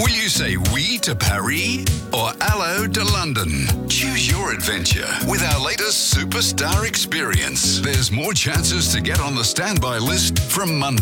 Will you say oui to Paris or hello to London? Choose your adventure with our latest superstar experience. There's more chances to get on the standby list from Monday.